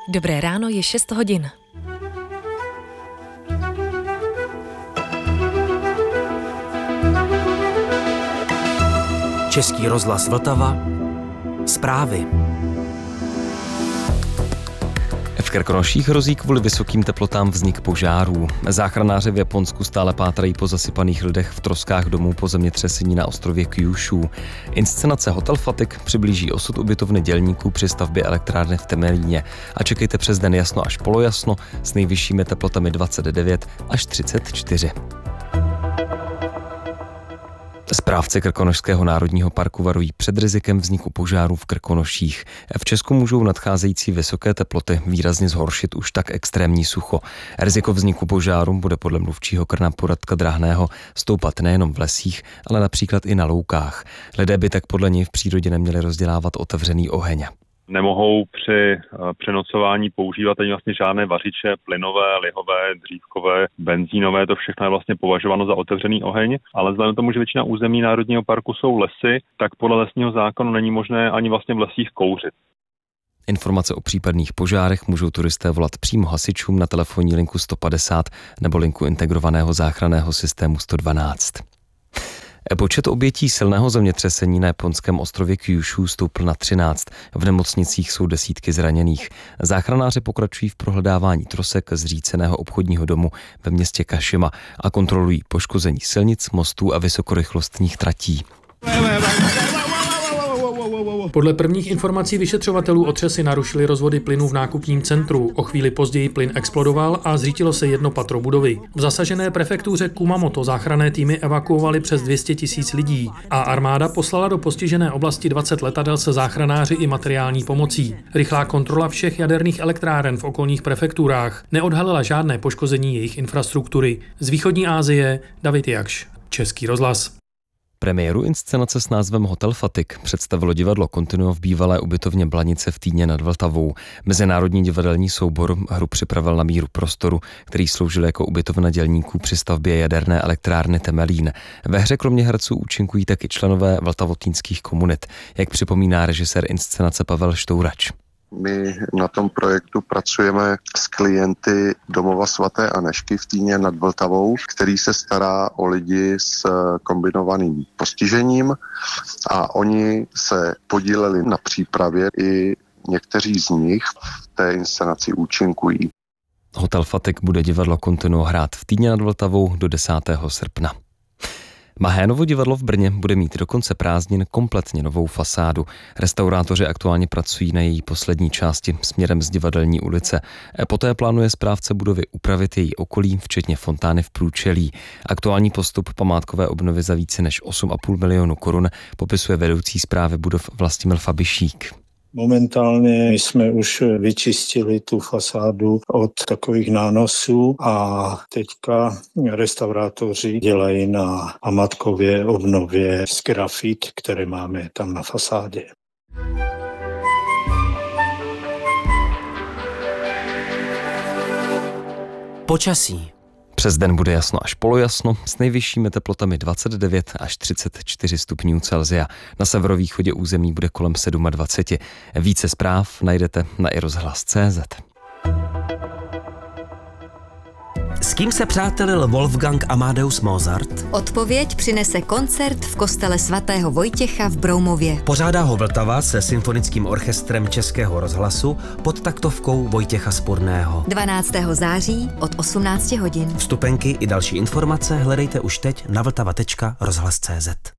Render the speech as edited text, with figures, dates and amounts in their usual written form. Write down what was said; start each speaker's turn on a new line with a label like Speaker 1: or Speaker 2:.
Speaker 1: Dobré ráno, je 6 hodin.
Speaker 2: Český rozhlas Vltava. Zprávy. V Krkonoších hrozí kvůli vysokým teplotám vznik požárů. Záchranáři v Japonsku stále pátrají po zasypaných lidech v troskách domů po zemětřesení na ostrově Kyushu. Inscenace Hotel Fatik přiblíží osud ubytovny dělníků při stavbě elektrárny v Temelíně. A čekejte přes den jasno až polojasno s nejvyššími teplotami 29 až 34. Správci Krkonošského národního parku varují před rizikem vzniku požárů v Krkonoších. V Česku můžou nadcházející vysoké teploty výrazně zhoršit už tak extrémní sucho. Riziko vzniku požáru bude podle mluvčího KRNAPu Radka Drahného stoupat nejenom v lesích, ale například i na loukách. Lidé by tak podle něj v přírodě neměli rozdělávat otevřený oheň.
Speaker 3: Nemohou při přenocování používat ani vlastně žádné vařiče, plynové, lihové, dřívkové, benzínové, to všechno je vlastně považováno za otevřený oheň, ale vzhledem k tomu, že většina území národního parku jsou lesy, tak podle lesního zákona není možné ani vlastně v lesích kouřit.
Speaker 2: Informace o případných požárech můžou turisté volat přímo hasičům na telefonní linku 150 nebo linku integrovaného záchranného systému 112. Počet obětí silného zemětřesení na japonském ostrově Kyushu stoupl na 13. V nemocnicích jsou desítky zraněných. Záchranáři pokračují v prohledávání trosek zříceného obchodního domu ve městě Kashima a kontrolují poškození silnic, mostů a vysokorychlostních tratí.
Speaker 4: Podle prvních informací vyšetřovatelů otřesy narušily rozvody plynu v nákupním centru. O chvíli později plyn explodoval a zřítilo se jedno patro budovy. V zasažené prefektuře Kumamoto záchranné týmy evakuovaly přes 200 000 lidí a armáda poslala do postižené oblasti 20 letadel se záchranáři i materiální pomocí. Rychlá kontrola všech jaderných elektráren v okolních prefekturách neodhalila žádné poškození jejich infrastruktury. Z východní Asie David Jakš, Český rozhlas.
Speaker 2: Premiéru inscenace s názvem Hotel Fatik představilo divadlo Continuo v bývalé ubytovně Blanice v Týně nad Vltavou. Mezinárodní divadelní soubor hru připravil na míru prostoru, který sloužil jako ubytovna dělníků při stavbě jaderné elektrárny Temelín. Ve hře kromě herců účinkují taky členové vltavotýnských komunit, jak připomíná režisér inscenace Pavel Štourač.
Speaker 5: My na tom projektu pracujeme s klienty domova svaté Anežky v Týně nad Vltavou, který se stará o lidi s kombinovaným postižením a oni se podíleli na přípravě i někteří z nich v té inscenaci účinkují.
Speaker 2: Hotel Fatik bude divadlo Continuo hrát v Týně nad Vltavou do 10. srpna. Mahénovo divadlo v Brně bude mít do konce prázdnin kompletně novou fasádu. Restaurátoři aktuálně pracují na její poslední části směrem z Divadelní ulice. Poté plánuje správce budovy upravit její okolí, včetně fontány v průčelí. Aktuální postup památkové obnovy za více než 8,5 milionu korun popisuje vedoucí správy budov Vlastimil Fabišík.
Speaker 6: Momentálně jsme už vyčistili tu fasádu od takových nánosů a teďka restaurátoři dělají na památkově obnově z grafit, které máme tam na fasádě.
Speaker 2: Počasí. Přes den bude jasno až polojasno s nejvyššími teplotami 29 až 34 stupňů Celsia. Na severovýchodě území bude kolem 27. Více zpráv najdete na iRozhlas.cz.
Speaker 7: S kým se přátelil Wolfgang Amadeus Mozart?
Speaker 8: Odpověď přinese koncert v kostele svatého Vojtěcha v Broumově.
Speaker 7: Pořádá ho Vltava se symfonickým orchestrem Českého rozhlasu pod taktovkou Vojtěcha Spurného.
Speaker 8: 12. září od 18 hodin.
Speaker 7: Vstupenky i další informace hledejte už teď na vltava.rozhlas.cz.